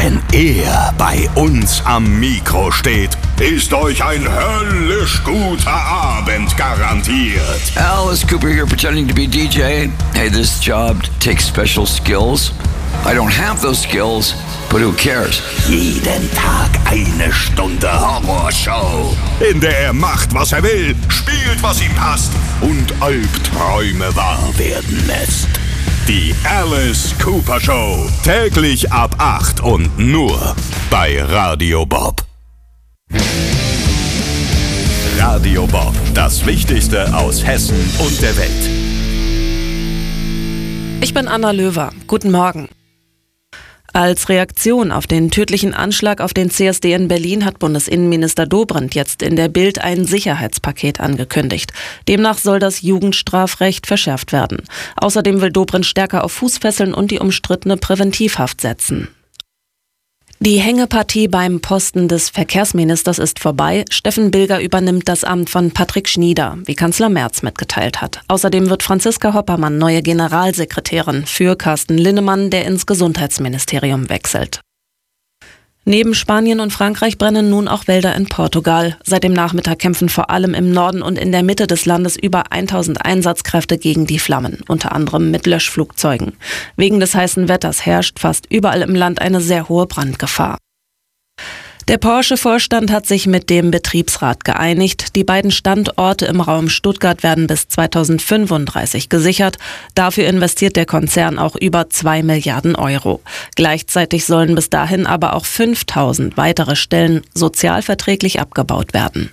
Wenn er bei uns am Mikro steht, ist euch ein höllisch guter Abend garantiert. Alice Cooper here pretending to be DJ. Hey, this job takes special skills. I don't have those skills, but who cares? Jeden Tag eine Stunde Horrorshow, in der er macht, was er will, spielt, was ihm passt und Albträume wahr werden lässt. Die Alice Cooper Show. Täglich ab 8 und nur bei Radio Bob. Radio Bob. Das Wichtigste aus Hessen und der Welt. Ich bin Anna Löwer. Guten Morgen. Als Reaktion auf den tödlichen Anschlag auf den CSD in Berlin hat Bundesinnenminister Dobrindt jetzt in der Bild ein Sicherheitspaket angekündigt. Demnach soll das Jugendstrafrecht verschärft werden. Außerdem will Dobrindt stärker auf Fußfesseln und die umstrittene Präventivhaft setzen. Die Hängepartie beim Posten des Verkehrsministers ist vorbei. Steffen Bilger übernimmt das Amt von Patrick Schnieder, wie Kanzler Merz mitgeteilt hat. Außerdem wird Franziska Hoppermann neue Generalsekretärin für Carsten Linnemann, der ins Gesundheitsministerium wechselt. Neben Spanien und Frankreich brennen nun auch Wälder in Portugal. Seit dem Nachmittag kämpfen vor allem im Norden und in der Mitte des Landes über 1000 Einsatzkräfte gegen die Flammen, unter anderem mit Löschflugzeugen. Wegen des heißen Wetters herrscht fast überall im Land eine sehr hohe Brandgefahr. Der Porsche-Vorstand hat sich mit dem Betriebsrat geeinigt. Die beiden Standorte im Raum Stuttgart werden bis 2035 gesichert. Dafür investiert der Konzern auch über 2 Milliarden Euro. Gleichzeitig sollen bis dahin aber auch 5000 weitere Stellen sozialverträglich abgebaut werden.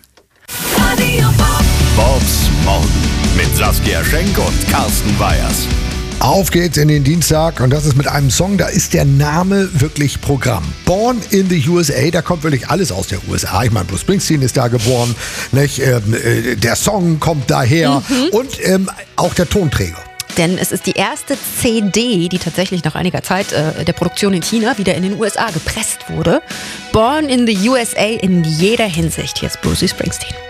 Bobs Morgen mit Saskia Schenk und Carsten Weyers. Auf geht's in den Dienstag und das ist mit einem Song, da ist der Name wirklich Programm. Born in the USA, da kommt wirklich alles aus der USA. Ich meine, Bruce Springsteen ist da geboren, nicht? Der Song kommt daher und auch der Tonträger. Denn es ist die erste CD, die tatsächlich nach einiger Zeit der Produktion in China wieder in den USA gepresst wurde. Born in the USA in jeder Hinsicht. Hier ist Bruce Springsteen.